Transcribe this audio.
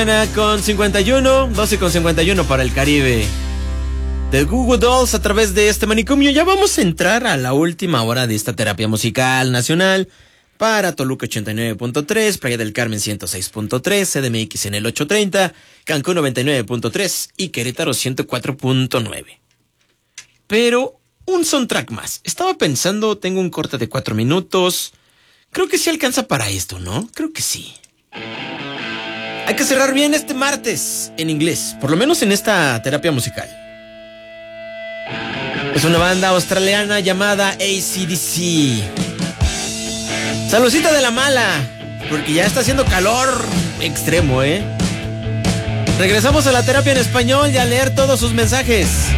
Con 51, 12 con 51 para el Caribe. De Google Dolls a través de este manicomio. Ya vamos a entrar a la última hora de esta terapia musical nacional para Toluca 89.3, Playa del Carmen 106.3, CDMX en el 830, Cancún 99.3 y Querétaro 104.9. Pero un soundtrack más. Estaba pensando, tengo un corte de 4 minutos. Creo que sí alcanza para esto, ¿no? Creo que sí. Hay que cerrar bien este martes en inglés, por lo menos en esta terapia musical. Es una banda australiana llamada AC/DC. Saludcita de la mala, porque ya está haciendo calor extremo, ¿eh? Regresamos a la terapia en español y a leer todos sus mensajes.